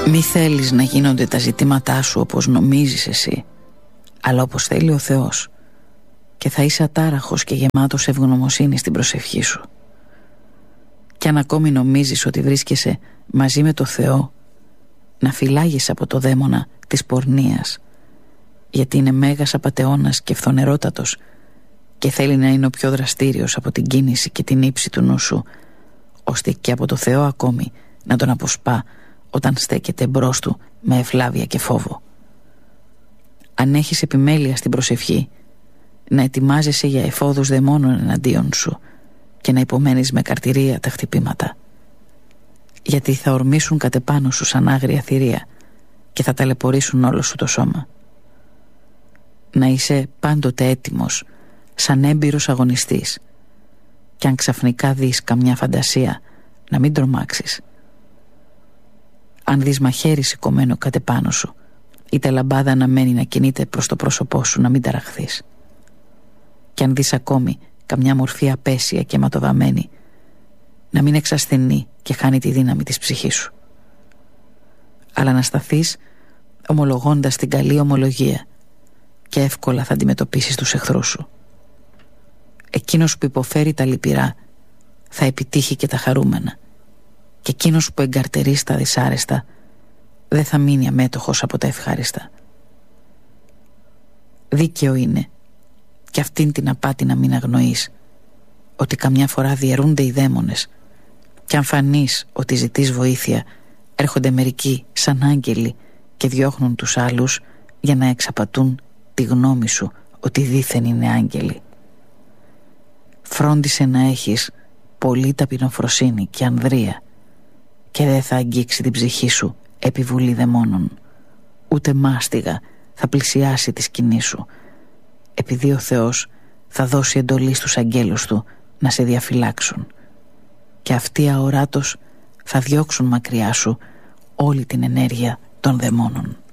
Μη θέλεις να γίνονται τα ζητήματά σου όπως νομίζεις εσύ, αλλά όπως θέλει ο Θεός, και θα είσαι ατάραχος και γεμάτος ευγνωμοσύνη στην προσευχή σου. Κι αν ακόμη νομίζεις ότι βρίσκεσαι μαζί με το Θεό, να φυλάγεις από το δαίμονα της πορνείας, γιατί είναι μέγας απατεώνας και φθονερότατος και θέλει να είναι ο πιο δραστήριος από την κίνηση και την ύψη του νου σου, ώστε και από το Θεό ακόμη να τον αποσπά όταν στέκεται μπρος του με ευλάβεια και φόβο. Αν έχεις επιμέλεια στην προσευχή, να ετοιμάζεσαι για εφόδους δαιμόνων εναντίον σου και να υπομένεις με καρτηρία τα χτυπήματα, γιατί θα ορμήσουν κατ' επάνω σου σαν άγρια θηρία και θα ταλαιπωρήσουν όλο σου το σώμα. Να είσαι πάντοτε έτοιμος, σαν έμπειρος αγωνιστής, κι αν ξαφνικά δεις καμιά φαντασία, να μην τρομάξεις. Αν δεις μαχαίρι σηκωμένο κατ' επάνω σου, είτε λαμπάδα να μένει να κινείται προς το πρόσωπό σου, να μην ταραχθείς. Κι αν δεις ακόμη καμιά μορφή απέσια και αιματοβαμμένη, να μην εξασθενεί και χάνει τη δύναμη της ψυχής σου, αλλά να σταθείς ομολογώντας την καλή ομολογία, και εύκολα θα αντιμετωπίσεις τους εχθρούς σου. Εκείνος που υποφέρει τα λυπηρά θα επιτύχει και τα χαρούμενα, και εκείνος που εγκαρτερεί στα δυσάρεστα δεν θα μείνει αμέτωχος από τα ευχάριστα. Δίκαιο είναι και αυτήν την απάτη να μην αγνοείς, ότι καμιά φορά διαιρούνται οι δαίμονες, και αν φανείς ότι ζητείς βοήθεια, έρχονται μερικοί σαν άγγελοι και διώχνουν τους άλλους για να εξαπατούν τη γνώμη σου ότι δήθεν είναι άγγελοι. Φρόντισε να έχεις πολύ ταπεινοφροσύνη και ανδρεία, και δεν θα αγγίξει την ψυχή σου επιβουλή δαιμόνων, ούτε μάστιγα θα πλησιάσει τη σκηνή σου, επειδή ο Θεός θα δώσει εντολή στους αγγέλους του να σε διαφυλάξουν, και αυτοί αοράτως θα διώξουν μακριά σου όλη την ενέργεια των δαιμόνων.